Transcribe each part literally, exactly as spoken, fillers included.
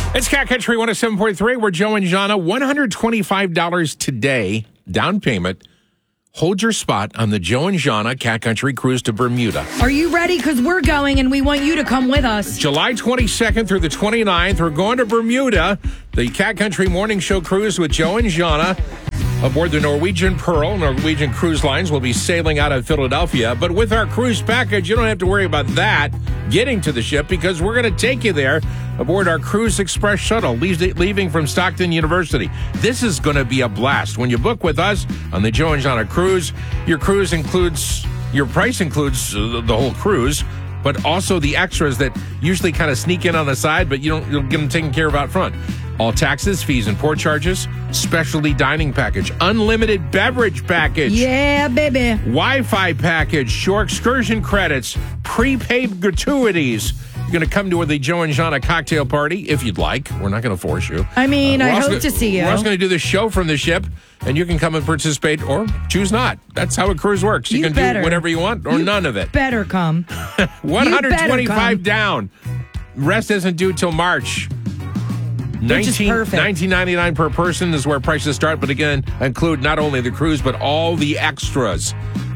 It's Cat Country one oh seven point three. We're Joe and Jana. one hundred twenty-five dollars today, down payment. Hold your spot on the Joe and Jana Cat Country cruise to Bermuda. Are you ready? Because we're going and we want you to come with us. July twenty-second through the twenty-ninth, we're going to Bermuda. The Cat Country Morning Show cruise with Joe and Jana aboard the Norwegian Pearl. Norwegian Cruise Lines will be sailing out of Philadelphia. But with our cruise package, you don't have to worry about that getting to the ship because we're going to take you there aboard our Cruise Express shuttle leaving from Stockton University. This is going to be a blast. When you book with us on the Joe and Jana cruise, your cruise includes, your price includes the whole cruise, but also the extras that usually kind of sneak in on the side, but you don't, you'll get them taken care of out front. All taxes, fees, and port charges, specialty dining package, unlimited beverage package. Yeah, baby. Wi-Fi package, shore excursion credits, prepaid gratuities. You're going to come to the Joe and Jana cocktail party if you'd like. We're not going to force you. I mean, uh, I hope gonna, to see you. We're also going to do the show from the ship, and you can come and participate or choose not. That's how a cruise works. You, You can better. do whatever you want or You none of it. Better come. one hundred twenty-five come. down. Rest isn't due till March. Which is perfect. nineteen ninety-nine per person is where prices start, but again, include not only the cruise, but all the extras.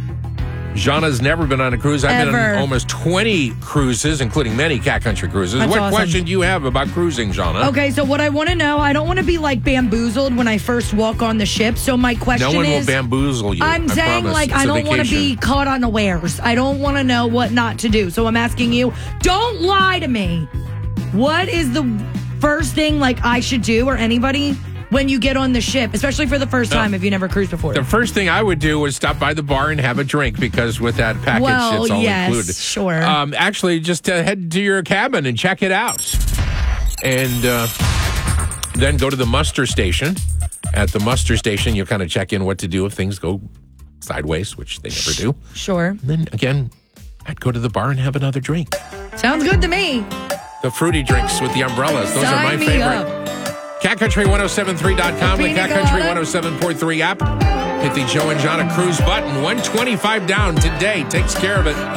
Jana's never been on a cruise. I've been Ever. on almost twenty cruises, including many Cat Country cruises. That's what awesome. question do you have about cruising, Jana? Okay, so what I want to know, I don't want to be like bamboozled when I first walk on the ship. So my question No one is, will bamboozle you. I'm I saying promise. like It's I a don't want to vacation. be caught unawares. I don't want to know what not to do. So I'm asking you, don't lie to me. What is the first thing like I should do or anybody when you get on the ship, especially for the first time No. if you never cruised before? The first thing I would do was stop by the bar and have a drink because with that package, Well, it's all yes, included. sure. Um, actually, just uh, head to your cabin and check it out. And uh, then go to the muster station. At the muster station, you'll kind of check in what to do if things go sideways, which they never do. Sure. And then again, I'd go to the bar and have another drink. Sounds good to me. The fruity drinks with the umbrellas. Those Sign are my me favorite. up. Cat Country ten seventy-three dot com, the Pina Cat Country colada. ten seventy-three point three app. Hit the Joe and Jana cruise button. one twenty-five down today. Takes care of it.